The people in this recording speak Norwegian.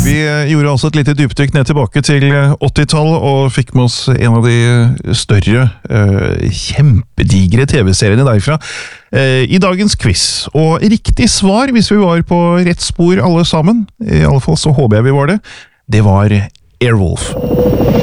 Vi gjorde altså et lite dypdykk ned tilbake til 80-tall og fikk med oss en av de større, kjempedigre TV-seriene derfra i dagens quiz. Og riktig svar, hvis vi var på rett spor alle sammen, i alle fall så håper jeg vi var det, det var Airwolf.